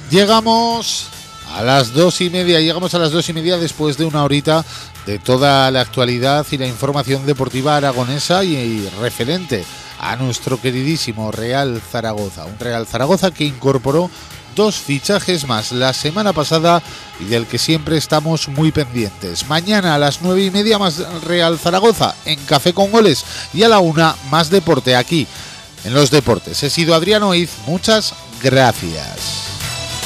Llegamos a las 2:30, después de una horita de toda la actualidad y la información deportiva aragonesa y referente a nuestro queridísimo Real Zaragoza. Un Real Zaragoza que incorporó 2 fichajes más la semana pasada y del que siempre estamos muy pendientes. Mañana a las 9:30 más Real Zaragoza en Café con Goles y a la 1 más deporte aquí en Los Deportes. He sido Adrián Oiz, muchas gracias.